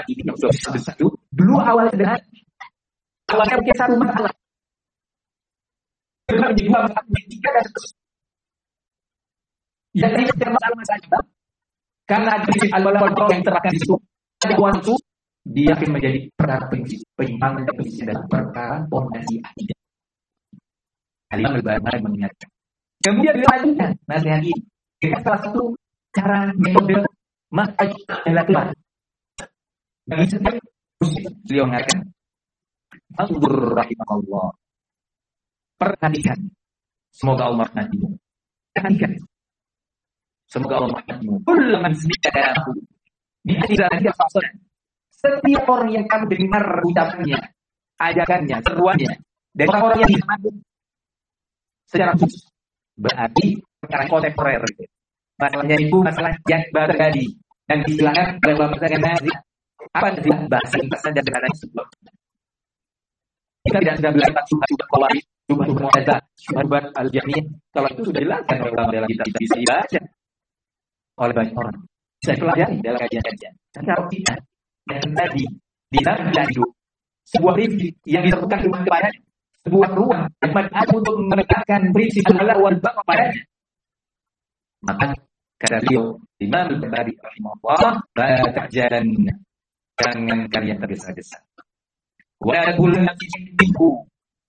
ini yang sudah besar itu dulu awalnya sederhana. Awalnya mungkin satu masalah. Berkembang menjadi dua masalah, menjadi tiga dan seterusnya. Yang tadi setiap masalah juga, karena ada prinsip al-wala wal bara yang terapkan di situ, ada waktu dia akan menjadi perkara prinsip penyimpangan dan prinsip dalam perkara fondasi akidah. Al-Imam Al-Barbahari mengingatkan. Kemudian dilanjutkan nasihat ini dengan salah satu cara metode manhaj yang dilakukan. Bagi setiap muslim, beliau mengatakan, "Anzur rahimahullah." Perhatikan. Semoga Allah merahmatimu. Perhatikan. Semoga Allah merahmatimu. Kullaman sami'tahu bi hadza fasal. Setiap orang yang kamu dengar ucapannya, ajakannya, seruannya dari orang-orang yang disambut secara khusus, berarti perkara kontemporer. Masalahnya itu masalah yang baru terjadi dan disilakan oleh Bapak Nazi. Apa adalah bahasa Inggris dan bahasa sebuah? Kita tidak sudah belajar subhat qawaid, subhat mu'tazah, subhat al-jahmiyah. Kalau itu sudah dijelaskan oleh ulama dalam kitab, bisa dibaca oleh banyak orang. Bisa dipelajari dalam kajian-kajian. Tapi kalau tidak, yang tadi di dalam hidup sebuah prinsip yang ditentukan cuma kepadanya, sebuah ruang yang ada untuk menegakkan prinsip al-wala wal bara padanya, maka kata beliau Imam Al-Barbahari rahimahullah, la ta'jalanna, jangan kalian tergesa-gesa. Wa kullu nafsin bikum,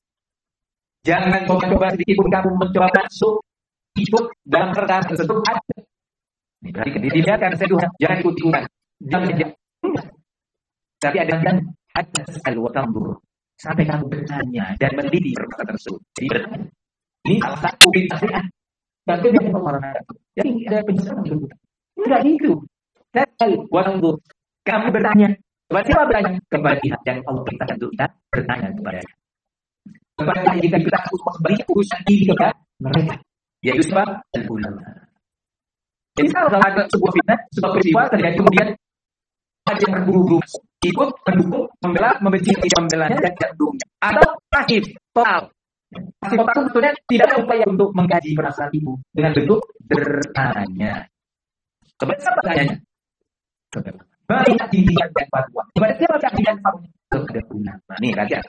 jangan coba-coba sedikit pun kamu mencoba masuk ikut dalam perkara tersebut ada. Ini berarti dilihatkan seduhan, jangan ikut-ikutan, jangan. Tapi ada yang ada sekali watandur sampai kamu bertanya dan meneliti perkara tersebut. Jadi bertanya. Ini salah satu perintah. Dan kemudian orang jadi ada penjelasan tersebut. Enggak gitu. Sekali watandur, kamu bertanya. Kepada siapa bertanya? Kepada pihak yang Allah perintahkan untuk kita bertanya kepadanya. Kepada jika kita harus memberi urusan diri kepada mereka, yaitu sebab ulama. Jadi kalau ada sebuah fitnah, sebuah peristiwa terjadi kemudian ada yang berburu-buru ikut mendukung, membela, membenci, tidak membelanya dan tidak mendukungnya. Atau pasif, total. Pasif total sebetulnya tidak ada upaya untuk mengkaji perasaan ibu dengan bentuk bertanya. Kepada siapa tanyanya? Kepada banyak pimpinan dan fatwa. Kepada siapa pimpinan fatwa? Kepada ulama. Nih raja.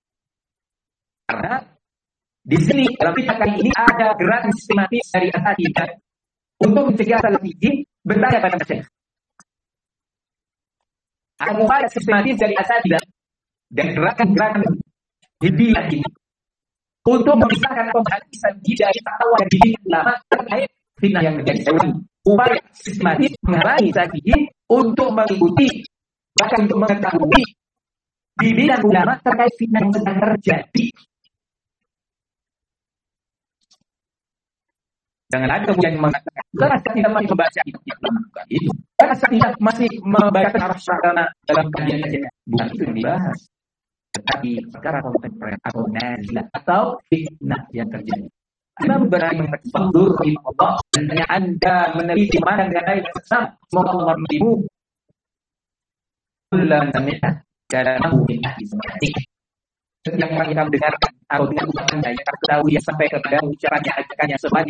Karena di sini dalam fitnah kali ini ada gerakan sistematis dari asatidah untuk mencegah salafiyin bertanya pada Syekh. Ada upaya sistematis dari asatidah dan gerakan-gerakan hidayah ini untuk memisahkan pembahasan dari fatwa dan bimbingan ulama terkait fitnah yang terjadi. Upaya sistematis menghalangi salafiyin untuk mengikuti bahkan untuk mengetahui bimbingan ulama terkait fitnah yang sedang terjadi. Jangan ada kemudian yang mengatakan, karena saya tidak masih membaca itu. Karena saya tidak masih membaca arah syarana dalam kajian-kajian. Bukan itu yang dibahas. Tetapi perkara kontemporer atau nazilah atau fitnah yang terjadi. Imam Al-Barbahari mengatakan, Allah, dan Anda meneliti mana dengan lain bersama. Semoga Allah merahmatimu. Kullan sami'ah karena min ahli samatik. Setiap orang yang mendengarkan atau dengar ucapannya yang ketahui yang sampai kepada ucapannya ajakannya sebanyak